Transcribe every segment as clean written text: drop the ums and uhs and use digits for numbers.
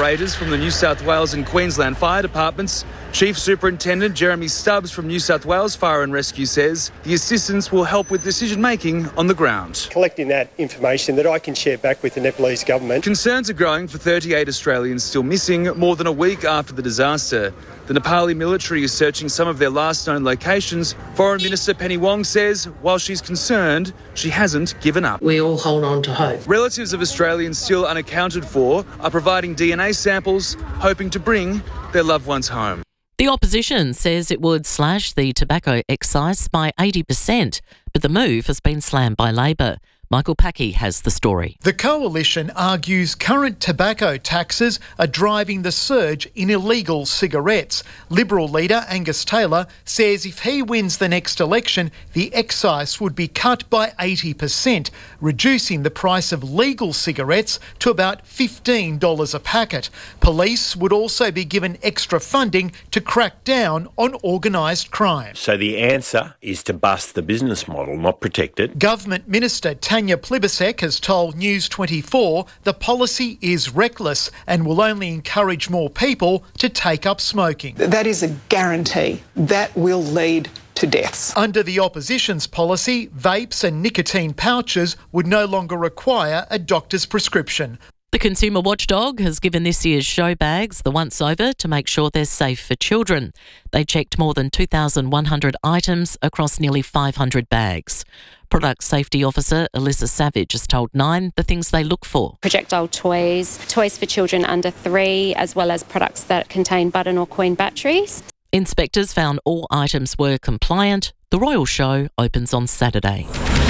operators from the New South Wales and Queensland Fire Departments. Chief Superintendent Jeremy Stubbs from New South Wales Fire and Rescue says the assistance will help with decision-making on the ground. Collecting that information that I can share back with the Nepalese government. Concerns are growing for 38 Australians still missing more than a week after the disaster. The Nepali military is searching some of their last known locations. Foreign Minister Penny Wong says while she's concerned, she hasn't given up. We all hold on to hope. Relatives of Australians still unaccounted for are providing DNA samples, hoping to bring their loved ones home. The opposition says it would slash the tobacco excise by 80%, but the move has been slammed by Labor. Michael Packey has the story. The Coalition argues current tobacco taxes are driving the surge in illegal cigarettes. Liberal leader Angus Taylor says if he wins the next election, the excise would be cut by 80%, reducing the price of legal cigarettes to about $15 a packet. Police would also be given extra funding to crack down on organised crime. So the answer is to bust the business model, not protect it. Government Minister Tanya Plibersek has told News 24 the policy is reckless and will only encourage more people to take up smoking. That is a guarantee. That will lead to deaths. Under the opposition's policy, vapes and nicotine pouches would no longer require a doctor's prescription. The Consumer Watchdog has given this year's show bags the once-over to make sure they're safe for children. They checked more than 2,100 items across nearly 500 bags. Product Safety Officer Alyssa Savage has told Nine the things they look for. Projectile toys, toys for children under 3, as well as products that contain button or coin batteries. Inspectors found all items were compliant. The Royal Show opens on Saturday.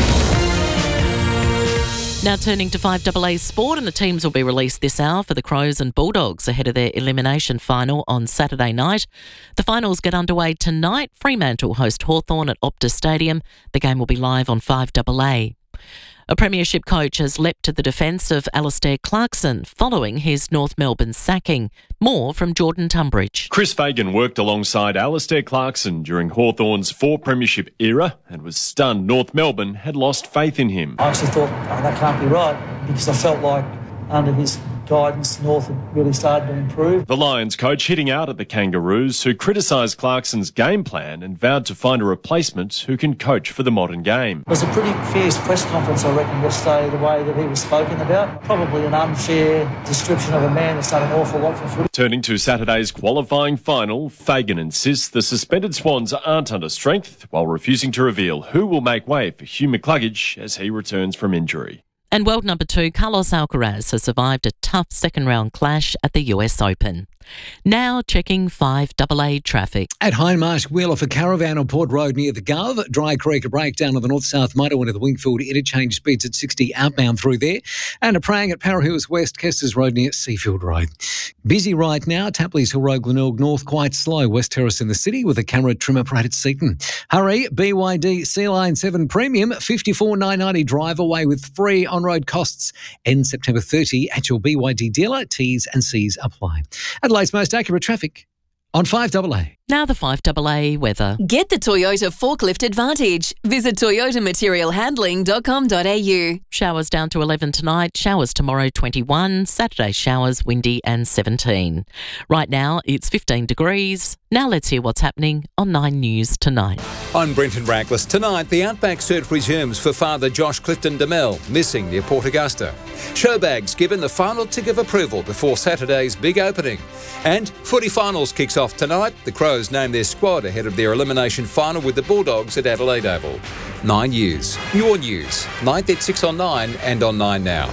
Now turning to 5AA sport, and the teams will be released this hour for the Crows and Bulldogs ahead of their elimination final on Saturday night. The finals get underway tonight. Fremantle host Hawthorn at Optus Stadium. The game will be live on 5AA. A premiership coach has leapt to the defence of Alistair Clarkson following his North Melbourne sacking. More from Jordan Tunbridge. Chris Fagan worked alongside Alistair Clarkson during Hawthorn's 4 premiership era and was stunned North Melbourne had lost faith in him. I actually thought, that can't be right, because I felt like under his guidance, North had really started to improve. The Lions coach hitting out at the Kangaroos, who criticised Clarkson's game plan and vowed to find a replacement who can coach for the modern game. It was a pretty fierce press conference, I reckon, yesterday, the way that he was spoken about. Probably an unfair description of a man that's done an awful lot for footy. Turning to Saturday's qualifying final, Fagan insists the suspended Swans aren't under strength, while refusing to reveal who will make way for Hugh McCluggage as he returns from injury. And world number 2, Carlos Alcaraz, has survived a tough second-round clash at the US Open. Now checking 5AA traffic. At Hindmarsh, Wheeler for Caravan on Port Road near the Gov. Dry Creek, a breakdown on the north-south motorway to the Wingfield interchange, speeds at 60 outbound through there. And a praying at Para Hills West, Kester's Road near Seafield Road. Busy right now, Tapley's Hill Road, Glenelg North, quite slow. West Terrace in the city with a camera trim operated Seaton. Hurry, BYD Sea Line 7 Premium, $54,990 drive away with free on-road costs. End September 30 at your BYD dealer. T's and C's apply. Adelaide's most accurate traffic on 5AA. Now the 5AA weather. Get the Toyota Forklift Advantage. Visit toyotamaterialhandling.com.au. Showers down to 11 tonight, showers tomorrow 21, Saturday showers windy and 17. Right now it's 15 degrees. Now let's hear what's happening on 9 News tonight. I'm Brenton Rackless. Tonight, the Outback search resumes for Father Josh Clifton DeMel, missing near Port Augusta. Showbags given the final tick of approval before Saturday's big opening. And footy finals kicks off tonight. The Crows name their squad ahead of their elimination final with the Bulldogs at Adelaide Oval. 9 News. Your news. 9th at 6 on 9 and on 9 now.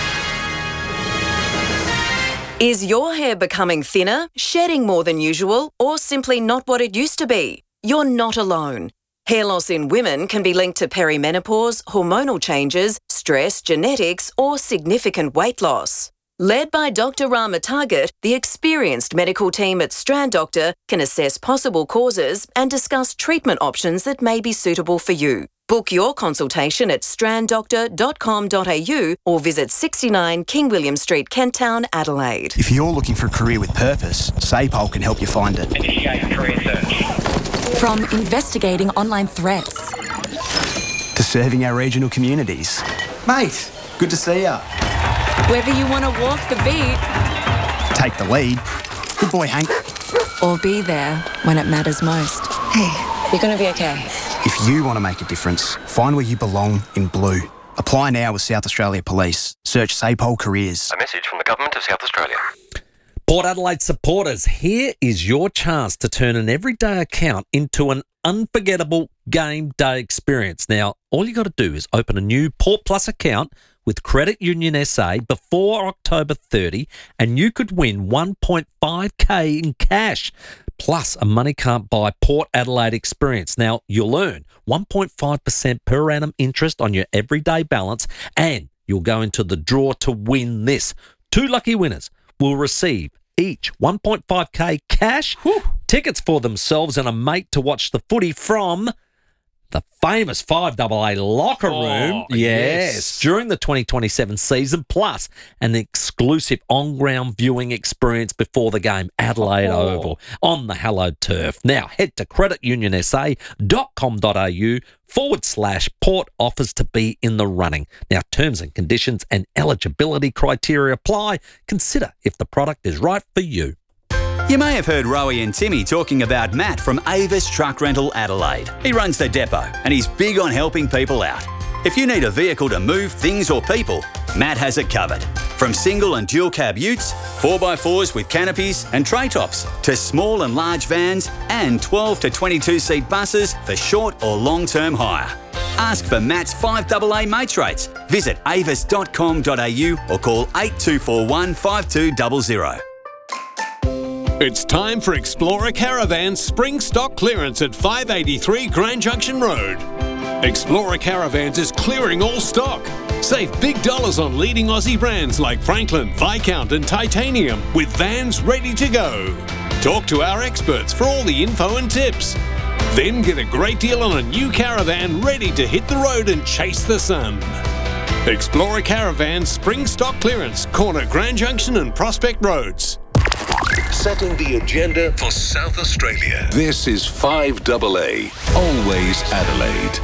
Is your hair becoming thinner, shedding more than usual, or simply not what it used to be? You're not alone. Hair loss in women can be linked to perimenopause, hormonal changes, stress, genetics, or significant weight loss. Led by Dr. Rama Target, the experienced medical team at Strand Doctor can assess possible causes and discuss treatment options that may be suitable for you. Book your consultation at stranddoctor.com.au or visit 69 King William Street, Kent Town, Adelaide. If you're looking for a career with purpose, SAPOL can help you find it. Initiate career search. From investigating online threats to serving our regional communities. Mate, good to see ya. Whether you want to walk the beat take the lead. Good boy, Hank. Or be there when it matters most. Hey, you're going to be okay. If you want to make a difference, find where you belong in blue. Apply now with South Australia Police. Search SAPOL Careers. A message from the Government of South Australia. Port Adelaide supporters, here is your chance to turn an everyday account into an unforgettable game day experience. Now, all you got to do is open a new Port Plus account with Credit Union SA before October 30 and you could win 1.5k in cash plus a money can't buy Port Adelaide experience. Now, you'll earn 1.5% per annum interest on your everyday balance and you'll go into the draw to win this. 2 lucky winners will receive each 1.5k cash, tickets for themselves and a mate to watch the footy from the famous 5AA locker room. Yes. During the 2027 season, plus an exclusive on-ground viewing experience before the game, Adelaide Oval, on the hallowed turf. Now, head to creditunionsa.com.au/Port offers to be in the running. Now, terms and conditions and eligibility criteria apply. Consider if the product is right for you. You may have heard Rowie and Timmy talking about Matt from Avis Truck Rental Adelaide. He runs the depot and he's big on helping people out. If you need a vehicle to move things or people, Matt has it covered. From single and dual cab utes, 4x4s with canopies and tray tops, to small and large vans and 12 to 22 seat buses for short or long-term hire. Ask for Matt's 5AA mates rates. Visit avis.com.au or call 8241 5200. It's time for Explorer Caravan's spring stock clearance at 583 Grand Junction Road. Explorer Caravans is clearing all stock. Save big dollars on leading Aussie brands like Franklin, Viscount and Titanium with vans ready to go. Talk to our experts for all the info and tips. Then get a great deal on a new caravan ready to hit the road and chase the sun. Explorer Caravan spring stock clearance, corner Grand Junction and Prospect Roads. Setting the agenda for South Australia. This is 5AA, always Adelaide.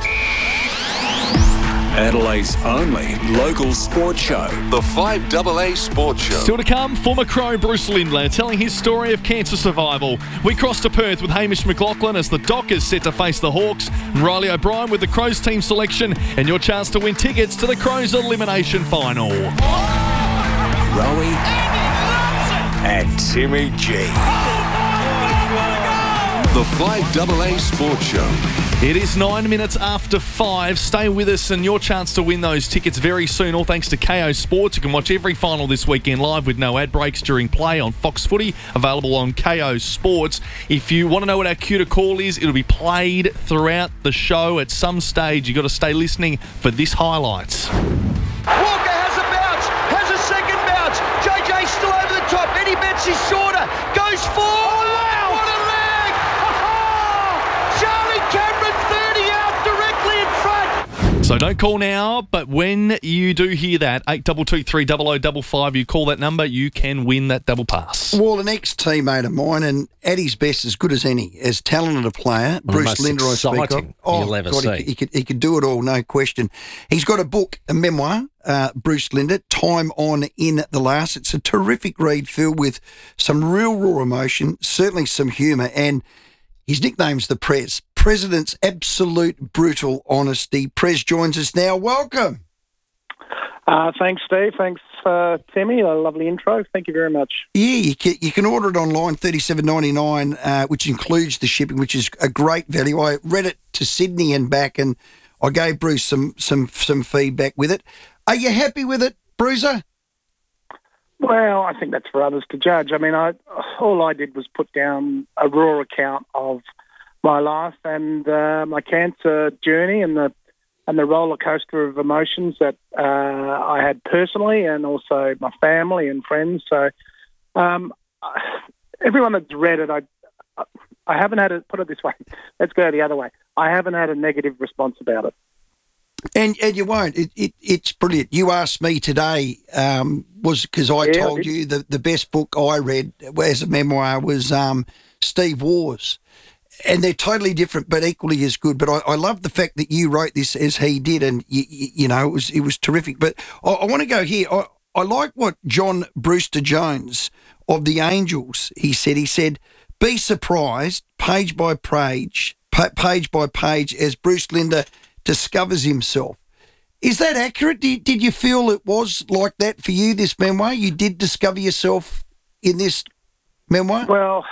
Adelaide's only local sports show, the 5AA Sports Show. Still to come, former Crow Bruce Lindler telling his story of cancer survival. We cross to Perth with Hamish McLaughlin as the Dockers set to face the Hawks, and Riley O'Brien with the Crows team selection and your chance to win tickets to the Crows elimination final. Rowie and Timmy G. The 5AA Sports Show. It is 9 minutes after 5. Stay with us and your chance to win those tickets very soon, all thanks to KO Sports. You can watch every final this weekend live with no ad breaks during play on Fox Footy, available on KO Sports. If you want to know what our cue to call is, it'll be played throughout the show. At some stage, you've got to stay listening for this highlights. Walker has a bounce, has a second bounce. JJ still over the top. Eddie Betts is shorter, goes forward. Oh, wow. What a leg! Charlie Cameron 30 out directly in front. So don't call now, but when you do hear that, 8223 you call that number, you can win that double pass. Well, an ex-teammate of mine, and at his best, as good as any, as talented a player, Bruce Lindler, I speak of. You'll ever see. He could do it all, no question. He's got a book, a memoir, Bruce Lindler, Time On in the Last. It's a terrific read filled with some real raw emotion, certainly some humour, and his nickname's the Prez. President's absolute brutal honesty. Prez joins us now. Welcome. Thanks, Steve. Thanks, Timmy. A lovely intro. Thank you very much. Yeah, you can order it online, $37.99, which includes the shipping, which is a great value. I read it to Sydney and back, and I gave Bruce some feedback with it. Are you happy with it, Bruiser? Well, I think that's for others to judge. I mean, all I did was put down a raw account of my life and my cancer journey and the roller coaster of emotions that I had personally, and also my family and friends. So everyone that's read it, I haven't had it. Put it this way. Let's go the other way. I haven't had a negative response about it. And you won't. It's brilliant. You asked me today, was because I told you the best book I read as a memoir was Steve Wars. And they're totally different, but equally as good. But I love the fact that you wrote this as he did, and you know it was terrific. But I want to go here. I like what John Brewster Jones of the Angels, he said, be surprised page by page as Bruce Linder discovers himself. Is that accurate? Did you feel it was like that for you, this memoir? You did discover yourself in this memoir? Well,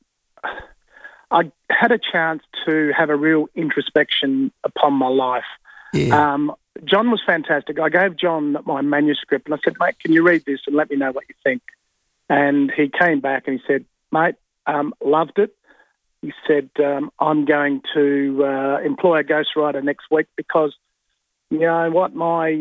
I had a chance to have a real introspection upon my life. Yeah. John was fantastic. I gave John my manuscript and I said, mate, can you read this and let me know what you think? And he came back and he said, mate, loved it. He said, I'm going to employ a ghostwriter next week because, you know what, my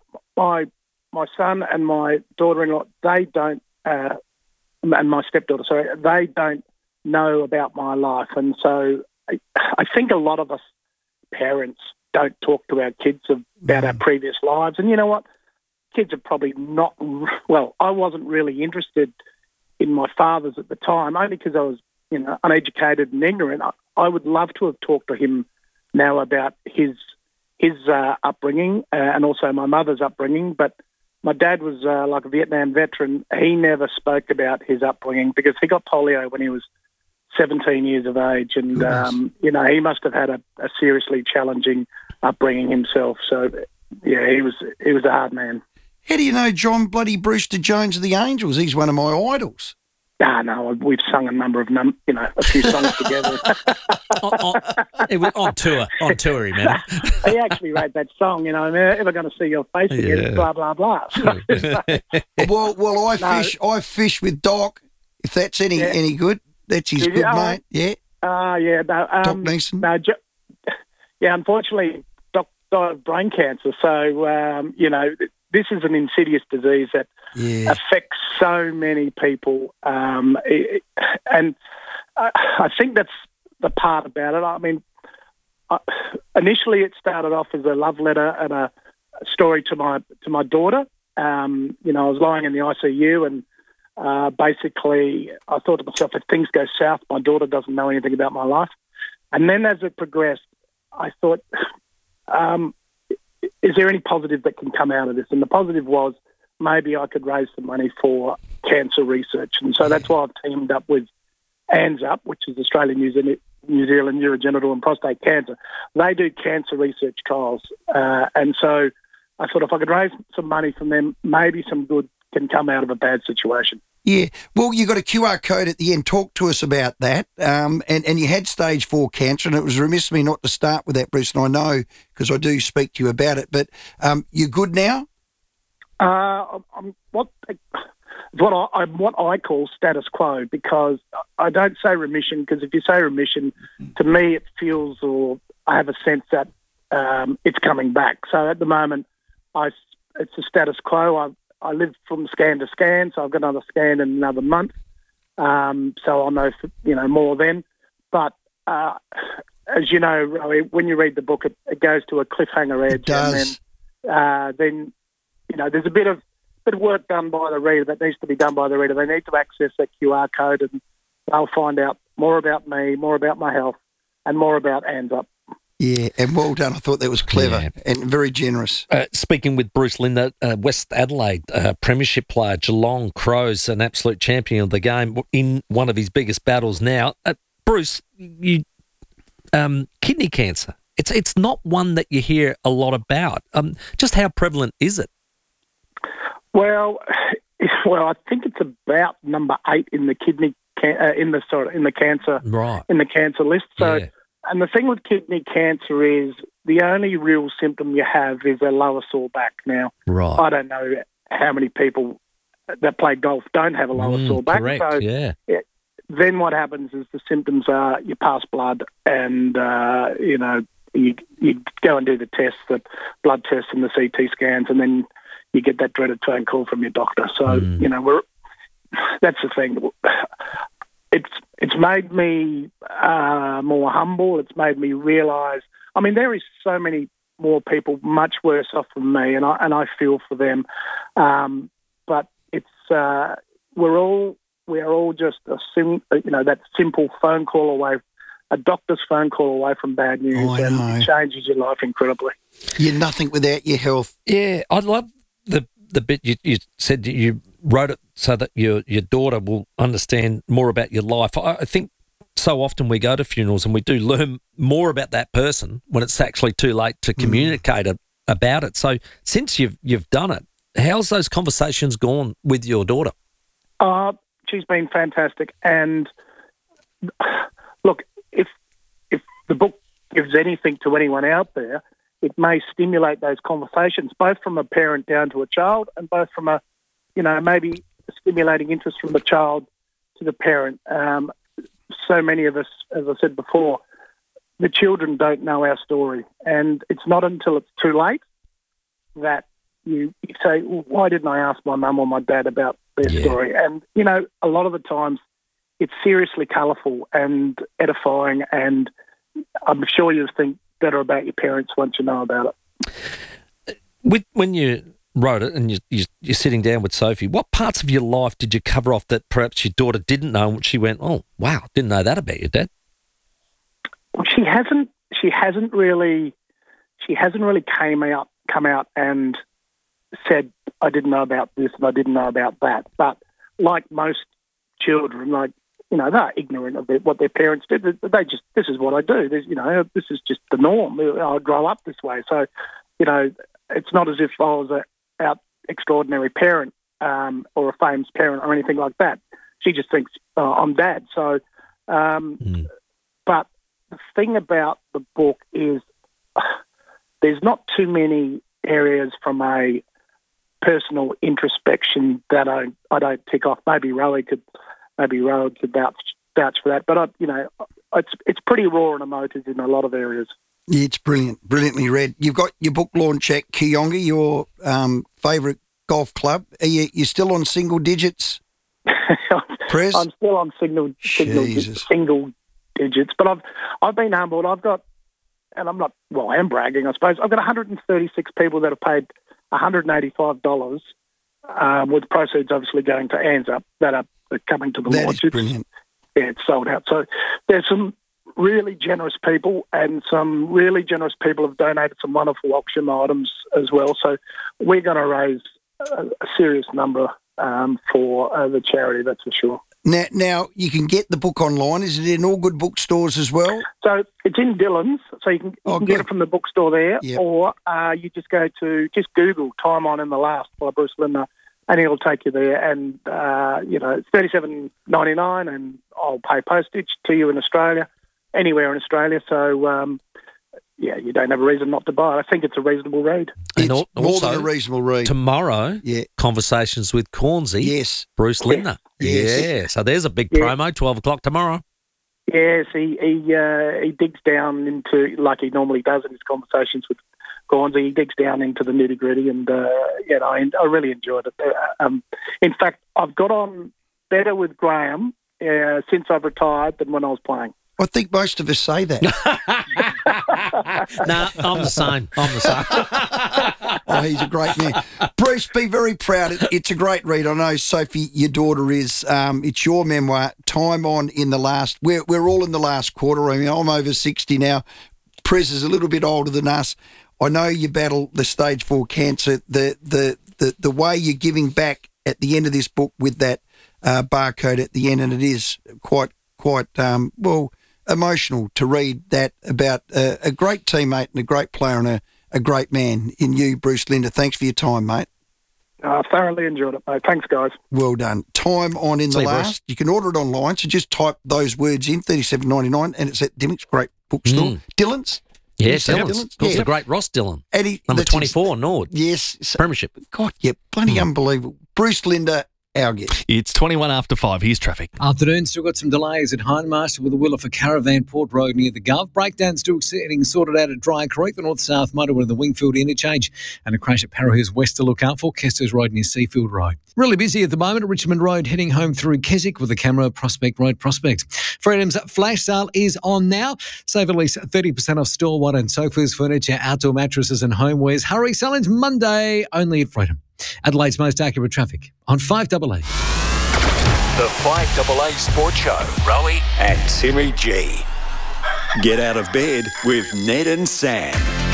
son and my daughter-in-law, they don't, and my stepdaughter, sorry, they don't know about my life. And so I think a lot of us parents don't talk to our kids about our previous lives. And you know what? Kids are probably not, well, I wasn't really interested in my father's at the time, only because I was, you know, uneducated and ignorant. I would love to have talked to him now about his upbringing and also my mother's upbringing. But my dad was like a Vietnam veteran. He never spoke about his upbringing because he got polio when he was 17 years of age. And, you know, he must have had a seriously challenging upbringing himself. So, yeah, he was a hard man. How do you know John bloody Brewster Jones of the Angels? He's one of my idols. No, we've sung a number of a few songs together. On tour, he meant. He actually wrote that song, you know, I'm ever going to see your face again, blah, blah, blah. Well, I fish with Doc, if that's any good. That's his good mate, yeah. Doc Neeson. No, unfortunately, Doc died of brain cancer, so, you know, this is an insidious disease that affects so many people. And I think that's the part about it. I mean, initially it started off as a love letter and a story to my daughter. You know, I was lying in the ICU and basically I thought to myself, if things go south, my daughter doesn't know anything about my life. And then as it progressed, I thought, is there any positive that can come out of this? And the positive was maybe I could raise some money for cancer research. And so that's why I've teamed up with ANZUP, which is Australian New Zealand Urogenital and Prostate Cancer. They do cancer research trials. And so I thought if I could raise some money from them, maybe some good can come out of a bad situation. Yeah. Well, you got a QR code at the end. Talk to us about that. And you had stage 4 cancer, and it was remiss of me not to start with that, Bruce, and I know because I do speak to you about it. But you're good now? I'm what I call status quo, because I don't say remission, because if you say remission, to me it feels, or I have a sense that it's coming back. So at the moment, it's a status quo. I live from scan to scan, so I've got another scan in another month. So I'll know, more then. But as you know, Rowie, when you read the book, it goes to a cliffhanger edge. It does. And then there's a bit of work done by the reader that needs to be done by the reader. They need to access that QR code and they'll find out more about me, more about my health, and more about ANZUP. Yeah, and well done. I thought that was clever and very generous. Speaking with Bruce Linder, West Adelaide premiership player, Geelong Crows, an absolute champion of the game in one of his biggest battles now. Bruce, kidney cancer, it's not one that you hear a lot about. Just how prevalent is it? Well, I think it's about number 8 in the kidney in the cancer list. So. Yeah. And the thing with kidney cancer is the only real symptom you have is a lower sore back. Now, I don't know how many people that play golf don't have a lower sore back. Correct, so then what happens is the symptoms are you pass blood and, you go and do the tests, the blood tests and the CT scans, and then you get that dreaded phone call from your doctor. So, that's the thing. It's made me more humble. It's made me realise. I mean, there is so many more people much worse off than me, and I feel for them. But it's we are all just that simple phone call away, a doctor's phone call away from bad news, and it changes your life incredibly. You're nothing without your health. Yeah, I love the the bit you said that you wrote it so that your daughter will understand more about your life. I think so often we go to funerals and we do learn more about that person when it's actually too late to communicate about it. So since you've done it, how's those conversations gone with your daughter? She's been fantastic. And look, if the book gives anything to anyone out there, it may stimulate those conversations, both from a parent down to a child and both from a, maybe a stimulating interest from the child to the parent. So many of us, as I said before, the children don't know our story. And it's not until it's too late that you say, well, why didn't I ask my mum or my dad about their story? And, a lot of the times it's seriously colourful and edifying, and I'm sure you'll think better about your parents once you know about it. When you wrote it and you're sitting down with Sophie, what parts of your life did you cover off that perhaps your daughter didn't know, and she went, oh, wow, didn't know that about your dad? Well, she hasn't really come out and said, I didn't know about this and I didn't know about that. But like most children, they're ignorant of what their parents did. They just, this is what I do. This is just the norm. I grow up this way. So, it's not as if I was an extraordinary parent or a famous parent or anything like that. She just thinks I'm dad. So, but the thing about the book is there's not too many areas from a personal introspection that I don't tick off. Maybe Rowie could vouch for that. But it's pretty raw and emotive in a lot of areas. Yeah, it's brilliantly read. You've got your book launch at Kionga, your favourite golf club. Are you still on single digits, Prez? I'm still on single digits, but I've been humbled. I've got, and I'm not, well, I am bragging, I suppose. I've got 136 people that have paid $185, with proceeds obviously going to ANZUP that are coming to the launch. That is brilliant. Yeah, it's sold out. So there's some really generous people, and some really generous people have donated some wonderful auction items as well. So we're going to raise a serious number for the charity, that's for sure. Now, you can get the book online. Is it in all good bookstores as well? So it's in Dillon's, so you can get it from the bookstore there, or you just just Google Time On in the Last by Bruce Lindner, and it'll take you there. And, it's $37.99, and I'll pay postage to you in Australia, anywhere in Australia. So, you don't have a reason not to buy it. I think it's a reasonable read. It's more than a reasonable read. Tomorrow, Conversations with Cornsey. Yes. Bruce Lindner. Yes. Yeah, so there's a big promo, 12 o'clock tomorrow. Yes, he digs down into, like he normally does in his conversations with Cornsey, he digs down into the nitty-gritty, and, I really enjoyed it. In fact, I've got on better with Graham since I've retired than when I was playing. I think most of us say that. No, I'm the same. Oh, he's a great man. Bruce, be very proud. It's a great read. I know, Sophie, your daughter is. It's your memoir, Time On in the Last. We're all in the last quarter. I mean, I'm over 60 now. Prez is a little bit older than us. I know you battle the stage 4 cancer. The way you're giving back at the end of this book with that barcode at the end, and it is quite emotional to read that about a great teammate and a great player and a great man in you, Bruce Lindner. Thanks for your time, mate. I thoroughly enjoyed it, mate. Thanks, guys. Well done. Time On in the Last. Bruce. You can order it online, so just type those words in, $37.99, and it's at Dimmock's great bookstore. Dillon's? Yes, Dillon's. Of the great Ross Dillon. Number 24, Nord. Yes. Premiership. God, bloody unbelievable. Bruce Lindner, our guest. It's 21 after 5. Here's traffic. Afternoon, still got some delays at Hindmarsh with the Willa for Caravan Port Road near the Gov. Breakdown still getting sorted out at Dry Creek, the north-south motorway of the Wingfield interchange, and a crash at Parrahurst West to look out for, Kestos Road near Seafield Road. Really busy at the moment at Richmond Road, heading home through Keswick with the camera Prospect Road Prospect. Freedom's flash sale is on now. Save at least 30% off store-wide and sofas, furniture, outdoor mattresses and homewares. Hurry, selling's Monday only at Freedom. Adelaide's most accurate traffic on 5AA. The 5AA Sports Show. Rowie and Timmy G. Get out of bed with Ned and Sam.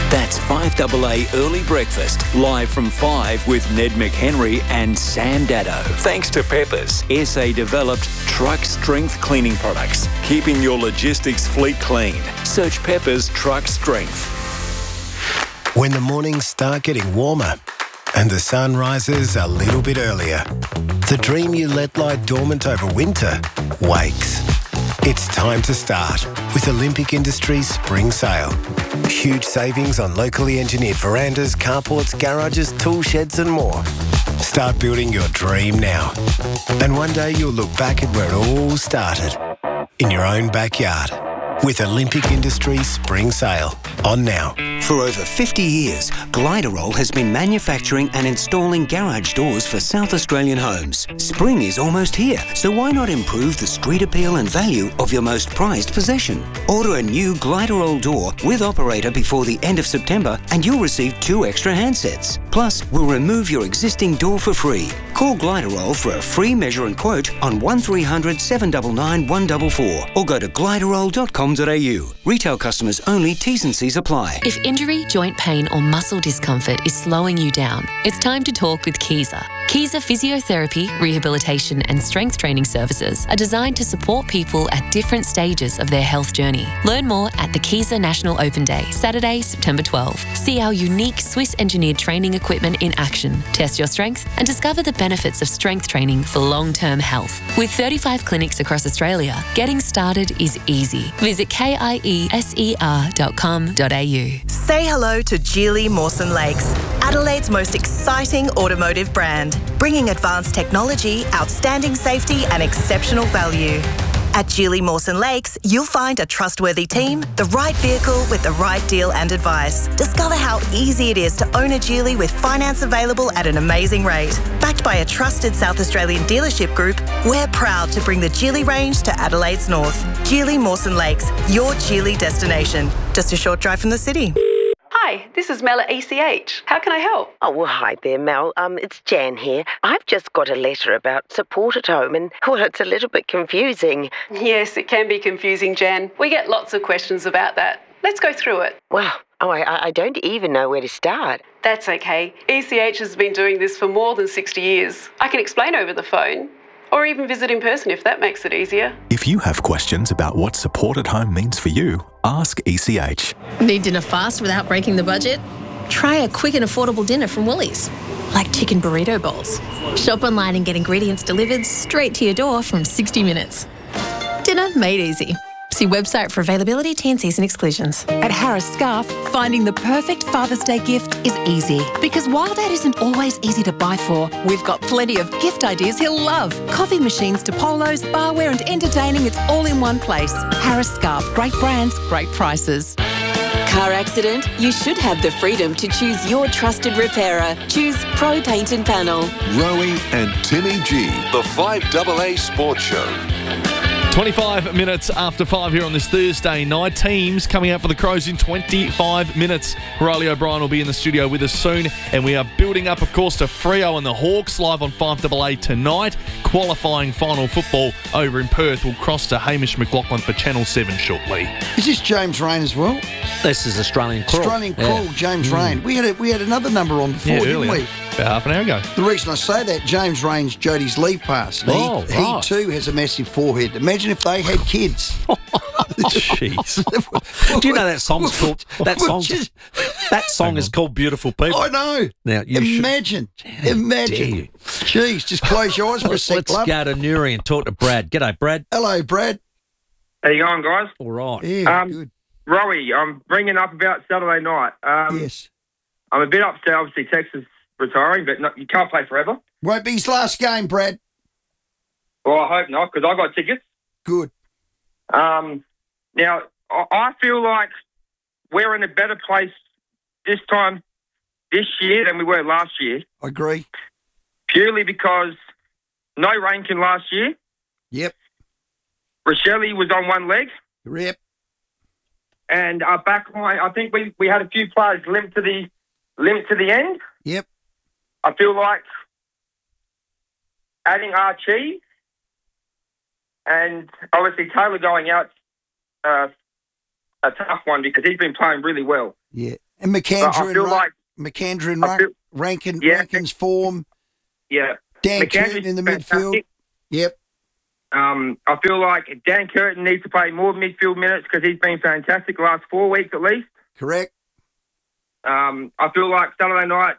That's 5AA Early Breakfast, live from 5 with Ned McHenry and Sam Daddo. Thanks to Peppers, SA-developed truck strength cleaning products, keeping your logistics fleet clean. Search Peppers Truck Strength. When the mornings start getting warmer and the sun rises a little bit earlier, the dream you let lie dormant over winter wakes. It's time to start with Olympic Industries Spring Sale. Huge savings on locally engineered verandas, carports, garages, tool sheds and more. Start building your dream now. And one day you'll look back at where it all started, in your own backyard. With Olympic Industries Spring Sale on now. For over 50 years, Gliderol has been manufacturing and installing garage doors for South Australian homes. Spring is almost here, so why not improve the street appeal and value of your most prized possession? Order a new Gliderol door with operator before the end of September and you'll receive 2 extra handsets. Plus, we'll remove your existing door for free. Call Gliderol for a free measure and quote on 1300 799 144 or go to gliderol.com.au. Retail customers only, T's and C's apply. If injury, joint pain or muscle discomfort is slowing you down, it's time to talk with Kiesa. Kiesa Physiotherapy, Rehabilitation and Strength Training Services are designed to support people at different stages of their health journey. Learn more at the Kiesa National Open Day, Saturday, September 12. See our unique Swiss-engineered training equipment in action, test your strength and discover the benefits of strength training for long-term health. With 35 clinics across Australia, getting started is easy. Visit kieser.com.au. Say hello to Geely Mawson Lakes, Adelaide's most exciting automotive brand, bringing advanced technology, outstanding safety and exceptional value. At Geely Mawson Lakes, you'll find a trustworthy team, the right vehicle with the right deal and advice. Discover how easy it is to own a Geely with finance available at an amazing rate. Backed by a trusted South Australian dealership group, we're proud to bring the Geely range to Adelaide's north. Geely Mawson Lakes, your Geely destination. Just a short drive from the city. Hi, this is Mel at ECH. How can I help? Oh, well, hi there, Mel. It's Jan here. I've just got a letter about support at home and, well, it's a little bit confusing. Yes, it can be confusing, Jan. We get lots of questions about that. Let's go through it. Wow. Oh, I don't even know where to start. That's okay. ECH has been doing this for more than 60 years. I can explain over the phone. Or even visit in person if that makes it easier. If you have questions about what support at home means for you, ask ECH. Need dinner fast without breaking the budget? Try a quick and affordable dinner from Woolies, like chicken burrito bowls. Shop online and get ingredients delivered straight to your door from 60 minutes. Dinner made easy. See website for availability, T&Cs and exclusions. At Harris Scarf, finding the perfect Father's Day gift is easy. Because while Dad isn't always easy to buy for, we've got plenty of gift ideas he'll love. Coffee machines to polos, barware and entertaining, it's all in one place. Harris Scarf, great brands, great prices. Car accident? You should have the freedom to choose your trusted repairer. Choose Pro Paint and Panel. Rowie and Timmy G, the 5AA Sports Show. 25 minutes after 5 here on this Thursday night. Teams coming out for the Crows in 25 minutes. Riley O'Brien will be in the studio with us soon. And we are building up, of course, to Freo and the Hawks live on 5AA tonight. Qualifying final football over in Perth will cross to Hamish McLaughlin for Channel 7 shortly. Is this James Rain as well? This is Australian Crawl. Australian Crawl, yeah. James Rain. We had another number on before, didn't we? About half an hour ago. The reason I say that, James Rain's Jodie's leave pass. He too has a massive forehead. Imagine if they had kids. Jeez. Do you know that song's called that song is called Beautiful People? I know. Now imagine. Jeez, just close your eyes for a sec. Let's go to Newry and talk to Brad. G'day, Brad. Hello, Brad. How you going, guys? All right. Yeah, good. Rowie, I'm bringing up about Saturday night. Yes. I'm a bit upset, obviously, Texas retiring, but you can't play forever. Won't be his last game, Brad. Well, I hope not, because I got tickets. Good. Now, I feel like we're in a better place this year than we were last year. I agree. Purely because no Rainkin last year. Yep. Rochelle was on one leg. Yep. And our back line, I think we had a few players limp to the end. Yep. I feel like adding Archie and obviously Taylor going out a tough one because he's been playing really well. Yeah. And But I feel like McAndrew and Rankin's form. Yeah. Dan McAndrew's Curtin in the fantastic. midfield. Yep. I feel like Dan Curtin needs to play more midfield minutes because he's been fantastic the last 4 weeks at least. Correct. I feel like Saturday night,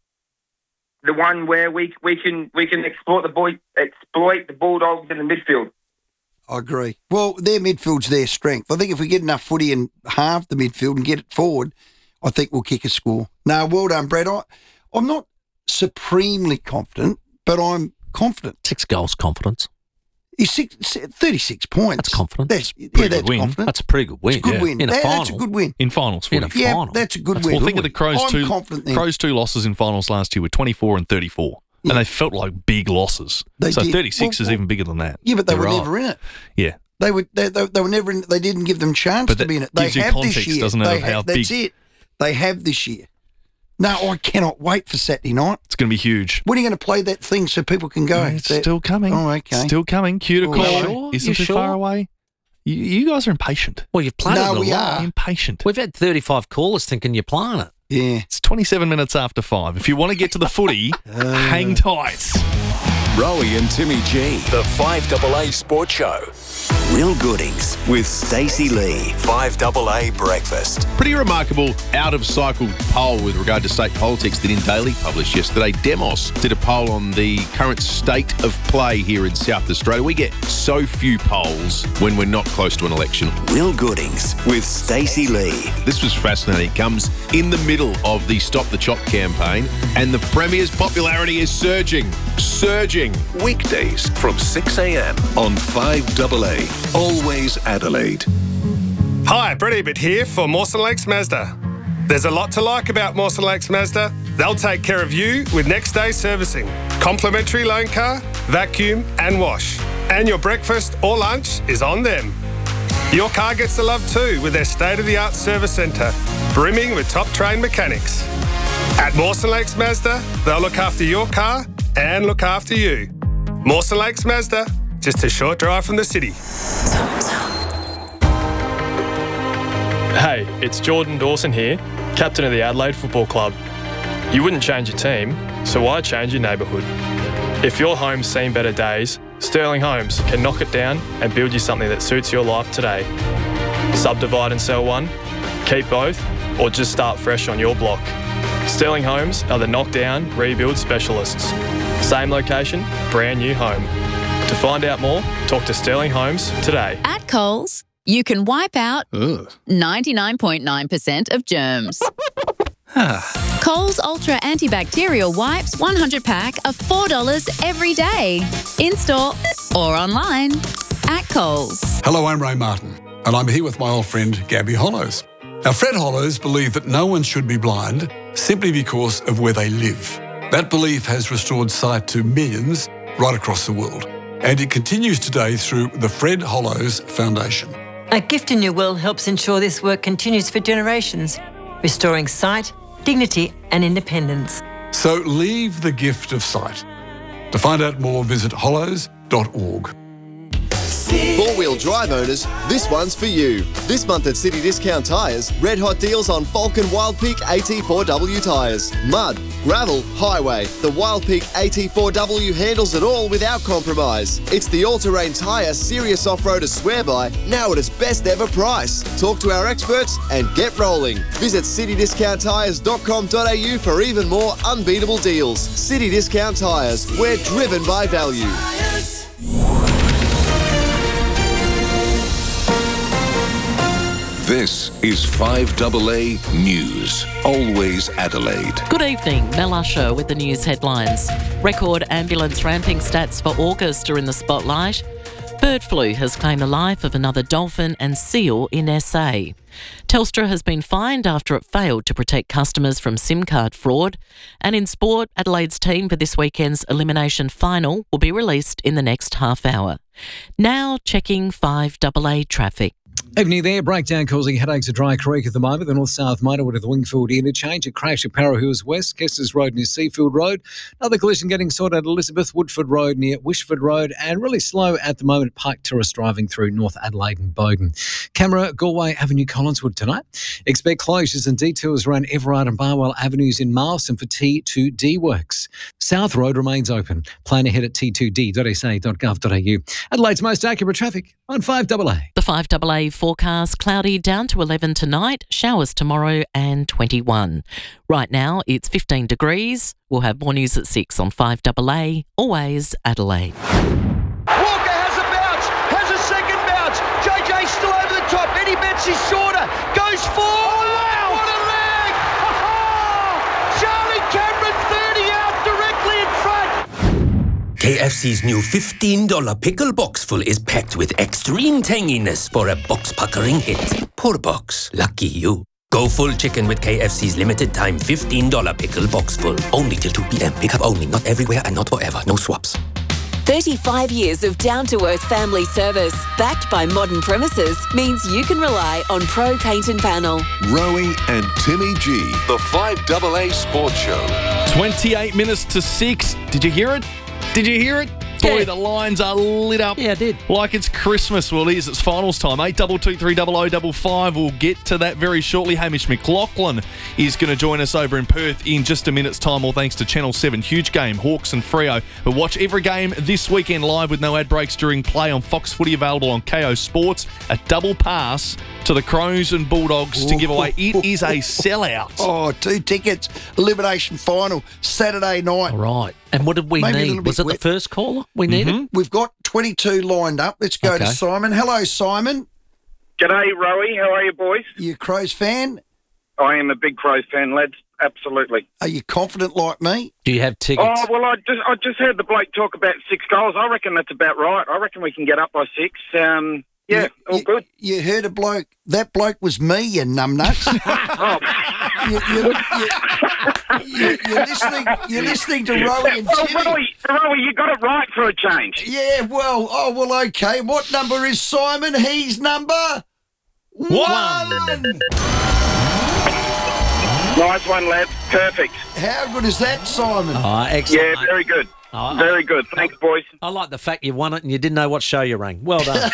the one where we can exploit the Bulldogs in the midfield. I agree. Well, their midfield's their strength. I think if we get enough footy and halve the midfield and get it forward, I think we'll kick a score. No, well done, Brad. I'm not supremely confident, but I'm confident. 6 goals confidence. He's 36 points. That's confident. That's good win. confident. That's a pretty good win. It's a good win. In a final. That's a good win. In finals. In a Yeah, final. that's a good win. Well, think of the Crows' I'm confident then. Crows' 2 losses in finals last year were 24 and 34. Yeah. And they felt like big losses. They so did. 36 is even bigger than that. Yeah, but they You're were right. never in it. Yeah. They were never in it. They didn't give them chance But to that be in it. They gives you have context, this year. doesn't it, of how That's big- it. They have this year. No, I cannot wait for Saturday night. It's going to be huge. When are you going to play that thing so people can go? It's still coming. Oh, okay. Still coming. Cue to Oh, call. sure? Isn't You too sure? far away. You guys are impatient. Well, you've played No, it a we lot. are. Impatient. We've had 35 callers thinking you're playing it. Yeah. It's 27 minutes after 5. If you want to get to the footy, hang tight. Rowie and Timmy G, the 5AA Sports Show. Real Goodings with Stacey Lee. 5AA Breakfast. Pretty remarkable out-of-cycle poll with regard to state politics that In Daily published yesterday. Demos did a poll on the current state of play here in South Australia. We get so few polls when we're not close to an election. Real Goodings with Stacey Lee. This was fascinating. It comes in the middle of the Stop the Chop campaign, and the Premier's popularity is surging. Weekdays from 6 a.m. on 5AA. Always Adelaide. Hi, Brett Ebert here for Mawson Lakes Mazda. There's a lot to like about Mawson Lakes Mazda. They'll take care of you with next day servicing, complimentary loan car, vacuum and wash. And your breakfast or lunch is on them. Your car gets the love too with their state-of-the-art service centre, brimming with top-trained mechanics. At Mawson Lakes Mazda, they'll look after your car and look after you. Mawson Lakes Mazda, just a short drive from the city. Hey, it's Jordan Dawson here, captain of the Adelaide Football Club. You wouldn't change your team, so why change your neighbourhood? If your home's seen better days, Sterling Homes can knock it down and build you something that suits your life today. Subdivide and sell one, keep both, or just start fresh on your block. Sterling Homes are the knockdown, rebuild specialists. Same location, brand new home. To find out more, talk to Sterling Homes today. At Coles, you can wipe out 99.9% of germs. Coles Ultra Antibacterial Wipes 100 pack are $4 every day. In-store or online. At Coles. Hello, I'm Ray Martin, and I'm here with my old friend Gabby Hollows. Now, Fred Hollows believed that no one should be blind simply because of where they live. That belief has restored sight to millions right across the world, and it continues today through the Fred Hollows Foundation. A Gift in Your Will helps ensure this work continues for generations, restoring sight, dignity and independence. So leave the gift of sight. To find out more, visit hollows.org. Four-wheel drive owners, this one's for you. This month at City Discount Tyres, red hot deals on Falcon Wild Peak AT4W tyres. Mud, gravel, highway. The Wild Peak AT4W handles it all without compromise. It's the all-terrain tyre serious off-roaders swear by, now at its best ever price. Talk to our experts and get rolling. Visit citydiscounttyres.com.au for even more unbeatable deals. City Discount Tyres, we're driven by value. This is 5AA News. Always Adelaide. Good evening, Mel Usher with the news headlines. Record ambulance ramping stats for August are in the spotlight. Bird flu has claimed the life of another dolphin and seal in SA. Telstra has been fined after it failed to protect customers from SIM card fraud. And in sport, Adelaide's team for this weekend's elimination final will be released in the next half hour. Now checking 5AA traffic. Evening there. Breakdown causing headaches at Dry Creek at the moment. The north-south motorway to the Wingfield interchange. A crash at Parra Hills West. Kesters Road near Seafield Road. Another collision getting sorted at Elizabeth Woodford Road near Wishford Road. And really slow at the moment, Pike Tourist driving through North Adelaide and Bowden. Camera, Galway Avenue, Collinswood tonight. Expect closures and detours around Everard and Barwell Avenues in Marston for T2D works. South Road remains open. Plan ahead at t2d.sa.gov.au. Adelaide's most accurate traffic on 5AA. The 5AA forecast, cloudy down to 11 tonight, showers tomorrow and 21. Right now it's 15 degrees. We'll have more news at 6 on 5AA, always Adelaide. Walker has a bounce, has a second bounce. JJ still over the top. Eddie Betts is shorter, goes forward. Oh, wow. What a leg! Charlie Cameron 30 out directly in front. KFC's new $15 pickle box full is packed with extreme tanginess for a box-puckering hit. Poor box. Lucky you. Go full chicken with KFC's limited time $15 pickle box full. Only till 2 p.m. Pick up only. Not everywhere and not forever. No swaps. 35 years of down-to-earth family service, backed by modern premises, means you can rely on Pro Paint and Panel. Rowie and Timmy G, the 5AA Sports Show. 28 minutes to 6. Did you hear it? Did you hear it? Boy, the lines are lit up. Yeah, I did. Like it's Christmas. Well, it is. It's finals time. 822300055. We'll get to that very shortly. Hamish McLaughlin is going to join us over in Perth in just a minute's time, all thanks to Channel 7. Huge game, Hawks and Freo. But watch every game this weekend live with no ad breaks during play on Fox Footy, available on KO Sports. A double pass to the Crows and Bulldogs to give away. It is a sellout. Oh, 2 tickets. Elimination final, Saturday night. All right. And what did we need? Was it the first caller we needed? We've got 22 lined up. Let's go to Simon. Hello, Simon. G'day, Rowie. How are you, boys? You a Crows fan? I am a big Crows fan, lads. Absolutely. Are you confident like me? Do you have tickets? Oh, well, I just heard the bloke talk about 6 goals. I reckon that's about right. I reckon we can get up by 6. Yeah, all good. You heard a bloke. That bloke was me, you numbnuts. You're listening to Rowie and Timmy. Rowie, you got it right for a change. Yeah, well, okay. What number is Simon? He's number 1. Nice one, lad. Perfect. How good is that, Simon? Oh, excellent. Yeah, very good. Very good. Thanks, boys. I like the fact you won it and you didn't know what show you rang. Well done.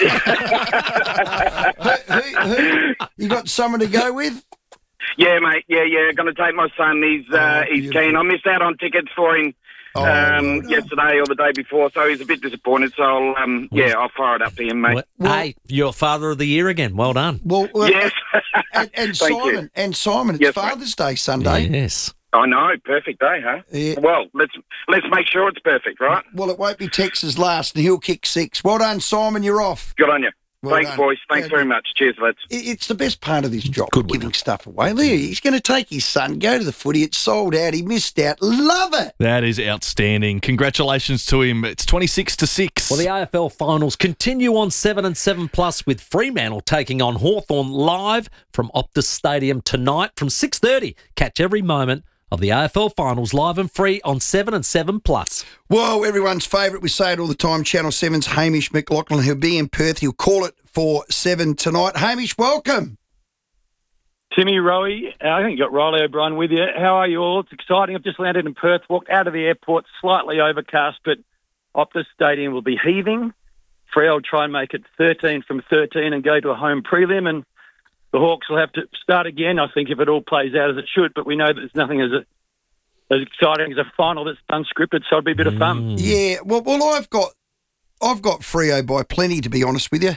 who, you got someone to go with? Yeah, mate. Yeah. Going to take my son. He's keen. I missed out on tickets for him yesterday or the day before, so he's a bit disappointed. So I'll fire it up to him, mate. Hey, you're Father of the Year again. Well done. Well, yes. and Simon, it's Father's Day Sunday. Yes. I know, perfect day, huh? Yeah. Well, let's make sure it's perfect, right? Well, it won't be Texas last, and he'll kick 6. Well done, Simon. You're off. Good on you. Well Thanks, done. boys. Thanks very much. Cheers, lads. It's the best part of this job, giving stuff away. There, he's going to take his son, go to the footy. It's sold out. He missed out. Love it. That is outstanding. Congratulations to him. It's 26-6. Well, the AFL finals continue on 7 and 7 plus with Fremantle taking on Hawthorn live from Optus Stadium tonight from 6:30. Catch every moment of the AFL finals live and free on 7 and 7 plus. Whoa, everyone's favourite. We say it all the time. Channel 7's Hamish McLaughlin. He'll be in Perth. He'll call it for 7 tonight. Hamish, welcome. Timmy, Rowie, I think you got Riley O'Brien with you. How are you all? It's exciting. I've just landed in Perth, walked out of the airport, slightly overcast, but Optus Stadium will be heaving. Freo will try and make it 13 from 13 and go to a home prelim, and the Hawks will have to start again, I think, if it all plays out as it should, but we know that there's nothing as exciting as a final that's unscripted, so it'll be a bit of fun. Yeah, well, I've got Freo by plenty, to be honest with you.